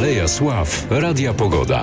Aleja Sław, Radia Pogoda.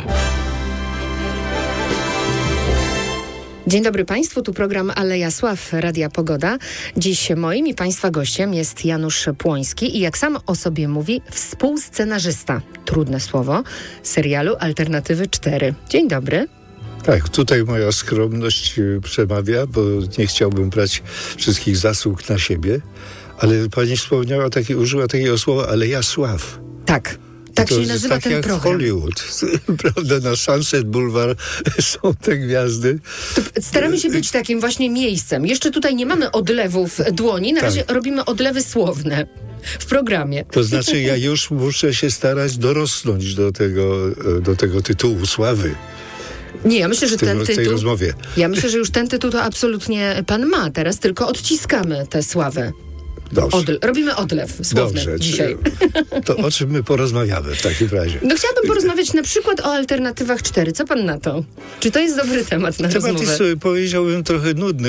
Dzień dobry Państwu, tu program Aleja Sław, Radia Pogoda. Dziś moim i Państwa gościem jest Janusz Płoński i jak sam o sobie mówi, współscenarzysta, trudne słowo, serialu Alternatywy 4. Dzień dobry. Tak, tutaj moja skromność przemawia, bo nie chciałbym brać wszystkich zasług na siebie, ale pani wspomniała, użyła takiego słowa Aleja Sław. Tak. Tak się nazywa tak ten jak program. Hollywood, prawda, na Sunset Boulevard są te gwiazdy. Staramy się być takim właśnie miejscem. Jeszcze tutaj nie mamy odlewów dłoni, na razie robimy odlewy słowne w programie. To znaczy ja już muszę się starać dorosnąć do tego tytułu sławy. Nie, ja myślę, że ten tytuł... w tej rozmowie. Ja myślę, że już ten tytuł to absolutnie pan ma. Teraz tylko odciskamy tę sławę. Dobrze. Robimy odlew słowny dzisiaj. To o czym my porozmawiamy w takim razie? No chciałabym porozmawiać na przykład o Alternatywach 4. Co pan na to? Czy to jest dobry temat na rozmowę? Temat jest, powiedziałbym, trochę nudny,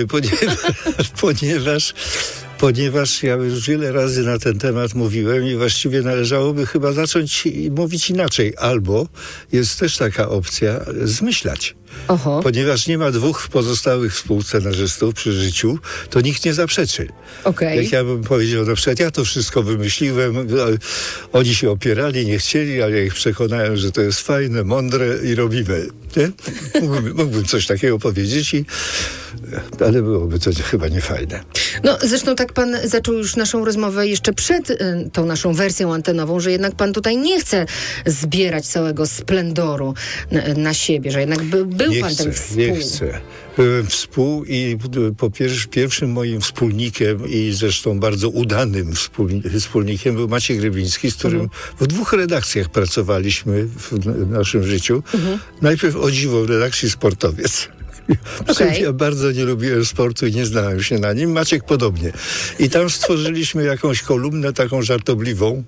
ponieważ ja już wiele razy na ten temat mówiłem i właściwie należałoby chyba zacząć mówić inaczej. Albo jest też taka opcja zmyślać. Oho. Ponieważ nie ma dwóch pozostałych współscenarzystów przy życiu, to nikt nie zaprzeczy. Okay. Jak ja bym powiedział na przykład, ja to wszystko wymyśliłem, oni się opierali, nie chcieli, ale ja ich przekonałem, że to jest fajne, mądre i robimy. Nie? Mógłbym coś takiego powiedzieć, ale byłoby to chyba niefajne. No zresztą tak pan zaczął już naszą rozmowę jeszcze przed tą naszą wersją antenową, że jednak pan tutaj nie chce zbierać całego splendoru na siebie, że jednak był pan ten współ. Nie chcę. Byłem i pierwszym moim wspólnikiem i zresztą bardzo udanym wspólnikiem był Maciej Grybiński, z którym w dwóch redakcjach pracowaliśmy w naszym życiu. Najpierw o dziwo w redakcji Sportowiec. Okay. Ja bardzo nie lubiłem sportu i nie znałem się na nim. Maciek podobnie. I tam stworzyliśmy jakąś kolumnę taką żartobliwą.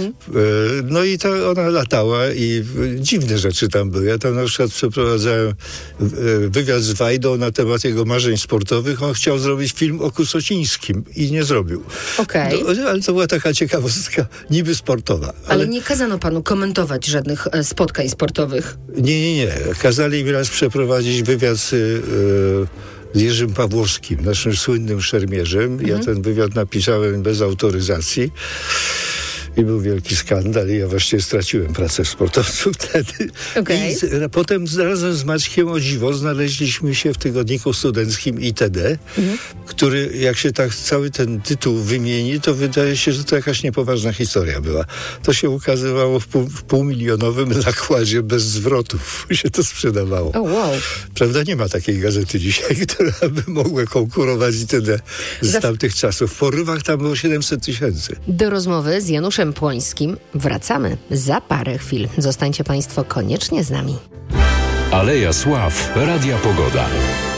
No i ona latała i dziwne rzeczy tam były. Ja tam na przykład przeprowadzałem wywiad z Wajdą na temat jego marzeń sportowych. On chciał zrobić film o Kusocińskim i nie zrobił. Okay. No, ale to była taka ciekawostka niby sportowa. Ale nie kazano panu komentować żadnych spotkań sportowych? Nie. Kazali mi raz przeprowadzić wywiad z Jerzym Pawłowskim, naszym słynnym szermierzem. Ja ten wywiad napisałem bez autoryzacji i był wielki skandal i ja właściwie straciłem pracę sportowców wtedy. Okay. I potem razem z Maćkiem o dziwo znaleźliśmy się w tygodniku studenckim ITD, który, jak się tak cały ten tytuł wymieni, to wydaje się, że to jakaś niepoważna historia była. To się ukazywało w półmilionowym nakładzie bez zwrotów. Się to sprzedawało. Oh, wow. Prawda, nie ma takiej gazety dzisiaj, która by mogła konkurować ITD z tamtych czasów. W porywach tam było 700 000. Do rozmowy z Januszem Płońskim wracamy za parę chwil. Zostańcie Państwo koniecznie z nami. Aleja Sław, Radia Pogoda.